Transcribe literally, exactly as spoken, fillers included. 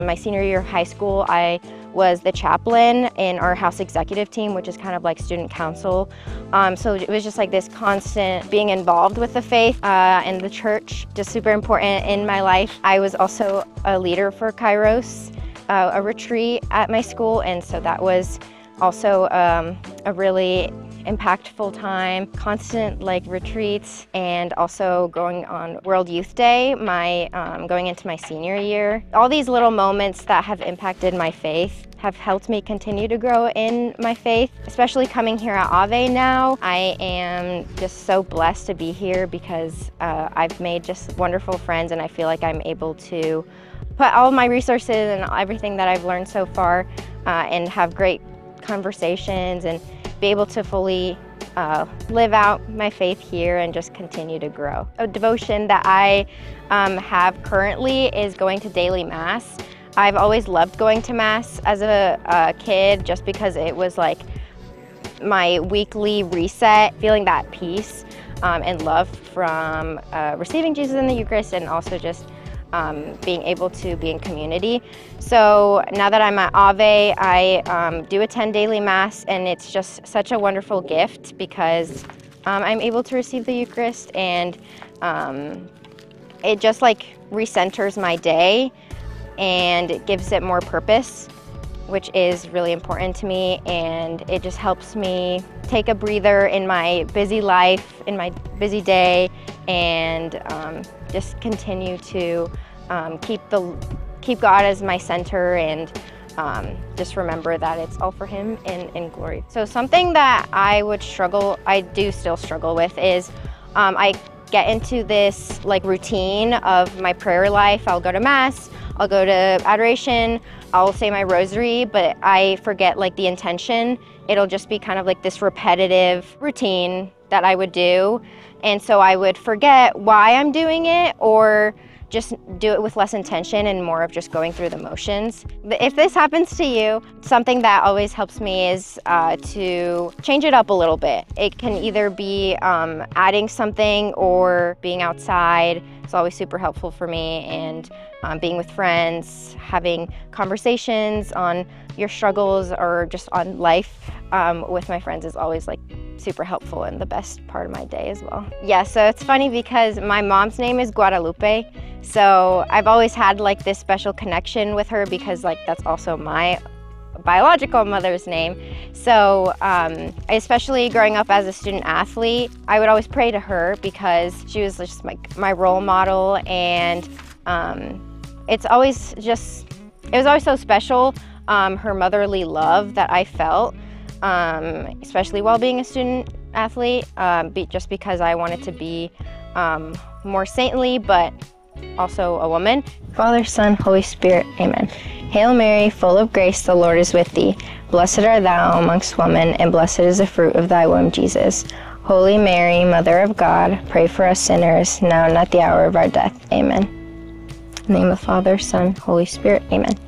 My senior year of high school, I was the chaplain in our house executive team, which is kind of like student council. Um, so it was just like this constant being involved with the faith uh, and the church, just super important in my life. I was also a leader for Kairos, uh, a retreat at my school, and so that was also um, a really impactful time, constant like retreats, and also going on World Youth Day, my um, going into my senior year. All these little moments that have impacted my faith have helped me continue to grow in my faith, especially coming here at Ave now. I am just so blessed to be here because uh, I've made just wonderful friends, and I feel like I'm able to put all my resources and everything that I've learned so far uh, and have great conversations and be able to fully uh, live out my faith here and just continue to grow. A devotion that I um, have currently is going to daily Mass. I've always loved going to Mass as a, a kid just because it was like my weekly reset, feeling that peace um, and love from uh, receiving Jesus in the Eucharist, and also just Um, being able to be in community. So now that I'm at Ave, I um, do attend daily Mass, and it's just such a wonderful gift because um, I'm able to receive the Eucharist, and um, it just like recenters my day and it gives it more purpose, which is really important to me, and it just helps me take a breather in my busy life, in my busy day, and um, just continue to um, keep the keep God as my center, and um, just remember that it's all for Him in, in glory. So something that I would struggle, I do still struggle with, is um, I get into this like routine of my prayer life. I'll go to Mass, I'll go to adoration, I'll say my rosary, but I forget like the intention. It'll just be kind of like this repetitive routine that I would do. And so I would forget why I'm doing it, or just do it with less intention and more of just going through the motions. If this happens to you, something that always helps me is uh, to change it up a little bit. It can either be um, adding something or being outside. It's always super helpful for me, and um, being with friends, having conversations on your struggles or just on life um, with my friends is always like super helpful and the best part of my day as well. Yeah, so it's funny because my mom's name is Guadalupe, so I've always had like this special connection with her because like that's also my biological mother's name. So um, especially growing up as a student athlete, I would always pray to her because she was just my, my role model, and um, it's always just, it was always so special, um, her motherly love that I felt, um, especially while being a student athlete, um, be, just because I wanted to be um, more saintly, but also a woman. Father, Son, Holy Spirit, amen. Hail Mary, full of grace, the Lord is with thee. Blessed art thou amongst women, and blessed is the fruit of thy womb, Jesus. Holy Mary, Mother of God, pray for us sinners, now and at the hour of our death. Amen. In the name of the Father, Son, Holy Spirit, amen.